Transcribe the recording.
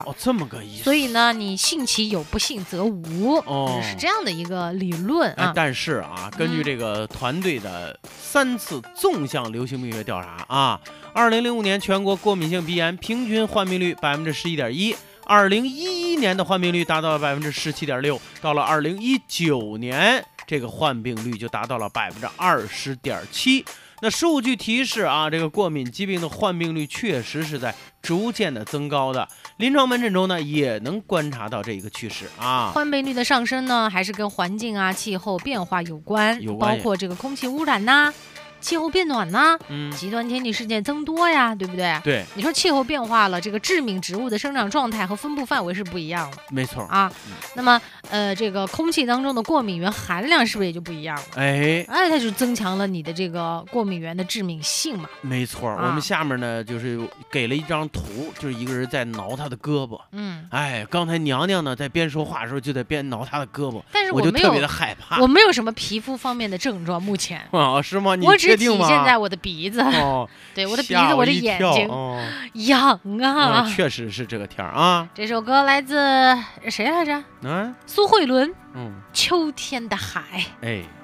哦，这么个意思。 所以呢，你信其有，不信则无，是这样的一个理论啊。 但是啊，根据这个团队的3次纵向流行病学调查啊，2005年全国过敏性鼻炎平均患病率11.1%，2011年的患病率达到了17.6%，到了2019年，这个患病率就达到了20.7%。那数据提示啊，这个过敏疾病的患病率确实是在逐渐的增高的。临床门诊中呢，也能观察到这一个趋势啊。 患病率的上升呢，还是跟环境啊、气候变化有关，包括这个空气污染呐、气候变暖呐，极端天气事件增多呀，对不对？ 对， 你说气候变化了，这个致命植物的生长状态和分布范围是不一样的， 没错啊。那么，这个空气当中的过敏原含量是不是也就不一样了？它就增强了你的这个过敏原的致命性嘛。 没错，我们下面呢就是给了一张图，就是一个人在挠他的胳膊。刚才娘娘呢在边说话的时候就在边挠他的胳膊， 但是我就特别的害怕。 我没有什么皮肤方面的症状，目前是吗？ 我只体现在我的鼻子，对，我的鼻子，我的眼睛痒啊， 确实是这个天啊。 这首歌来自谁来着？苏慧伦，秋天的海。